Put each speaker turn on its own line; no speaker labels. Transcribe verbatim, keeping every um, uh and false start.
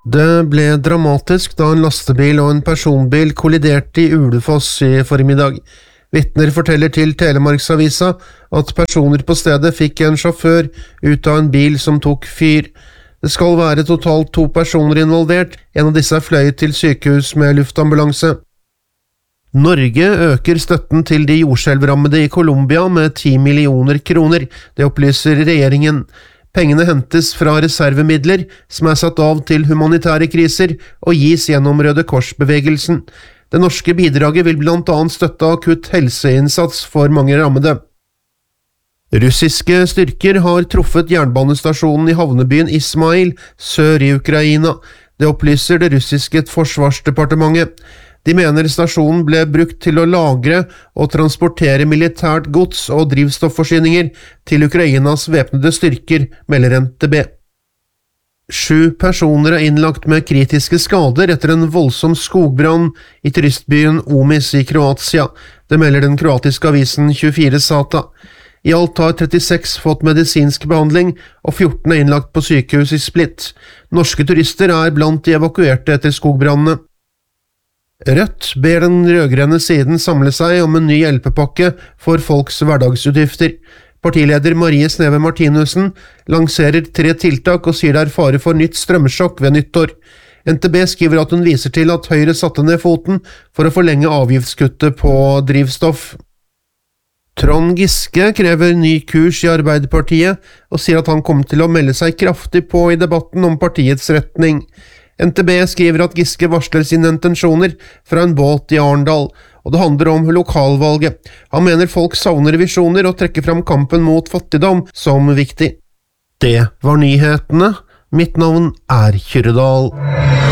Det ble dramatisk da en lastebil og en personbil kolliderte i Ulefoss i formiddag. Vitner forteller til Telemarksavisa at personer på stedet fikk en sjåfør ut av en bil som tok fyr. Det skal være totalt to personer involvert, en av disse er fløyet til sykehus med luftambulanse. Norge øker støtten til de jordskjelvrammede i Colombia med ti millioner kroner, det opplyser regjeringen. Pengene hentes fra reservemidler som er satt av til humanitære kriser og gis gjennom Røde Kors-bevegelsen. Det norske bidraget vil blant annet støtte akutt helseinnsats for mange rammede. Russiske styrker har truffet jernbanestasjonen i havnebyen Ismail sør i Ukraina. Det opplyser det russiske forsvarsdepartementet. De mener stasjonen ble brukt til å lagre og transportere militært gods og drivstoffforsyninger til Ukrainas væpnede styrker, melder N T B. Sju personer er innlagt med kritiske skader etter en voldsom skogbrann i turistbyen Omis i Kroatia. Det melder den kroatiske avisen tjuefire Sata. I alt har trettiseks fått medisinsk behandling, og fjorten er innlagt på sykehus i Split. Norske turister er blant de evakuerte etter skogbrannene. Rødt ber den rødgrønne siden samle seg om en ny hjelpepakke for folks hverdagsutgifter. Partileder Marie Sneve Martinussen lanserer tre tiltak og sier det er fare for nytt strømsjokk ved nyttår. N T B skriver at hun viser til at Høyre satte ned foten for å forlenge avgiftskuttet på drivstoff. Trond Giske krever ny kurs i Arbeiderpartiet og sier at han kommer til å melde seg kraftig på i debatten om partiets retning. N T B skriver at Giske varsler sine intensjoner fra en båt i Arendal, og det handler om lokalvalget. Han mener folk savner visjoner og trekker fram kampen mot fattigdom som viktig. Det var nyhetene. Mitt navn er Kyrre Dahl.